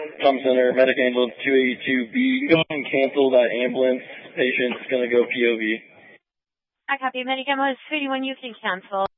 Tom Center, medic ambulance 282B. Go and cancel that ambulance. Patient's going to go POV. I copy. Medic ambulance 281, you can cancel.